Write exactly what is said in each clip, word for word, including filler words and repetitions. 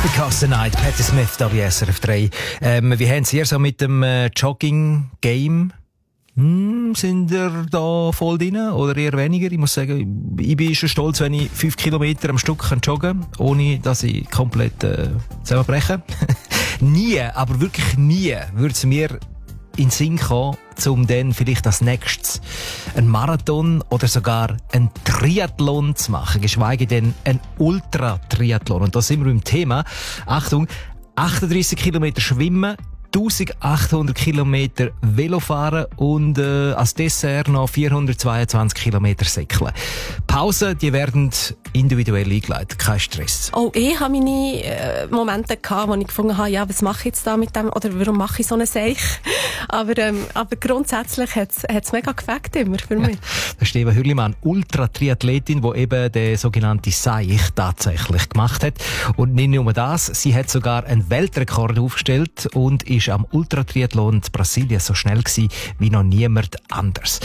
Because the Night, Patti Smith, da bei S R F drei. Ähm, wie haben Sie so mit dem äh, Jogging-Game? Hm, sind ihr da voll drin oder eher weniger? Ich muss sagen, ich bin schon stolz, wenn ich fünf Kilometer am Stück kann joggen kann, ohne dass ich komplett äh, zusammenbreche. Nie, aber wirklich nie würde es mir in den Sinn kommen, um dann vielleicht als nächstes einen Marathon oder sogar einen Triathlon zu machen, geschweige denn einen Ultra-Triathlon. Und da sind wir beim Thema. Achtung, achtunddreissig Kilometer schwimmen, eintausendachthundert Kilometer Velofahren und äh, als Dessert noch vierhundertzweiundzwanzig Kilometer säckeln. Pausen, die werden individuell eingeleitet, kein Stress. Auch ich hatte meine äh, Momente gehabt, wo ich gefunden habe, ja, was mache ich jetzt da mit dem, oder warum mache ich so einen Seich? Aber, ähm, aber grundsätzlich hat es mega gefällt immer für mich. Das ist Eva Hürlimann, Ultra-Triathletin, die eben den sogenannten Seich tatsächlich gemacht hat. Und nicht nur das, sie hat sogar einen Weltrekord aufgestellt und ist am Ultratriathlon in Brasilien so schnell gewesen wie noch niemand anders.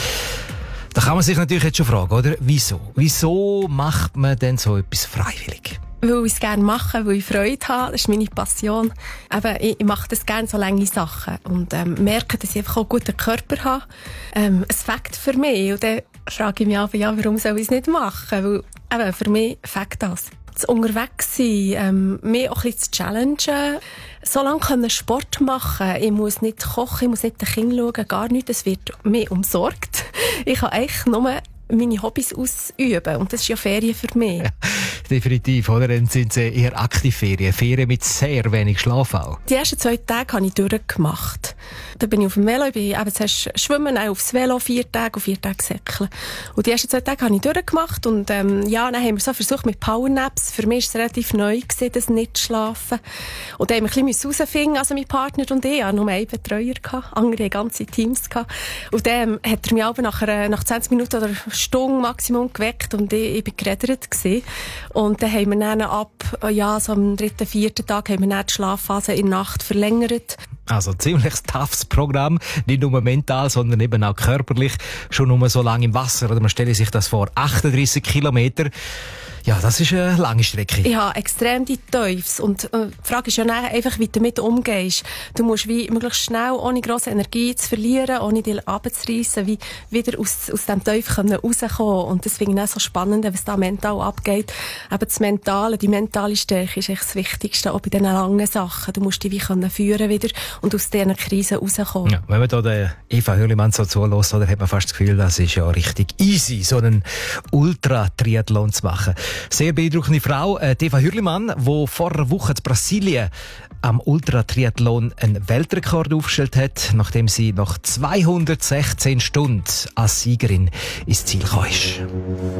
Da kann man sich natürlich jetzt schon fragen, oder? Wieso? Wieso macht man denn so etwas freiwillig? Weil ich es gerne mache, weil ich Freude habe. Das ist meine Passion. Eben, ich, ich mache das gerne so lange Sachen. Und ähm, merke, dass ich einfach auch einen guten Körper habe. Ähm, ein Fakt für mich. Und dann frage ich mich einfach, ja, warum soll ich es nicht machen? Weil eben, für mich fängt das. Das Unterwegssein, ähm, mich auch ein bisschen zu challengen. So lange können Sport machen. Ich muss nicht kochen, ich muss nicht den Kindern schauen, gar nichts. Es wird mir umsorgt. Ich kann eigentlich nur meine Hobbys ausüben. Und das ist ja Ferien für mich. Ja, definitiv, oder? Dann sind sie eher Aktivferien. Ferien mit sehr wenig Schlaf auch. Die ersten zwei Tage habe ich durchgemacht. Da bin ich auf dem Velo, ich bin eben zuerst schwimmen, dann aufs Velo, vier Tage und vier Tage säckeln. Und die ersten zwei Tage habe ich durchgemacht und ähm, ja, dann haben wir so versucht mit Powernaps. Für mich war es relativ neu gewesen, das nicht zu schlafen. Und dann haben wir ein bisschen herausfinden, also mein Partner und ich, ich hatte nur einen Betreuer, andere ganze Teams gehabt. Und dann hat er mich aber nach, einer, nach zwanzig Minuten oder einer Stunde Maximum geweckt und ich, ich bin geredet gewesen. Und dann haben wir dann ab, ja, so am dritten, vierten Tag haben wir dann die Schlafphase in der Nacht verlängert. Also ziemlich toughes Programm, nicht nur mental, sondern eben auch körperlich. Schon nur so lange im Wasser, oder man stelle sich das vor, achtunddreissig Kilometer. Ja, das ist eine lange Strecke. Ich habe extrem die Tiefs. Und äh, die Frage ist ja dann einfach, wie du damit umgehst. Du musst wie möglichst schnell, ohne grosse Energie zu verlieren, ohne dich runterzureissen, wie wieder aus, aus diesem Teufel rauskommen. Und das finde ich auch so spannend, was da mental abgeht. Eben das Mentale, die mentale Stärke ist echt das Wichtigste, auch bei diesen langen Sachen. Du musst dich wie können führen wieder und aus diesen Krisen rauskommen. Ja, wenn man da den Eva Hürlimann so zulässt, oder, hat man fast das Gefühl, das ist ja richtig easy, so einen Ultra-Triathlon zu machen. Sehr beeindruckende Frau, äh, Eva Hürlimann, die vor einer Woche in Brasilien am Ultra-Triathlon einen Weltrekord aufgestellt hat, nachdem sie nach zweihundertsechzehn Stunden als Siegerin ins Ziel gekommen ist.